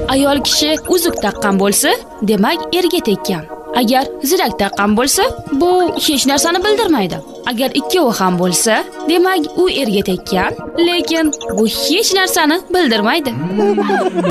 Ayol kishi uzuk taqqan bo'lsa, demak erga tekkan. Agar zirak taqqan bo'lsa, bu hech narsani bildirmaydi. Agar ikkovi ham bo'lsa, demak u erga tekkan, lekin bu hech narsani bildirmaydi.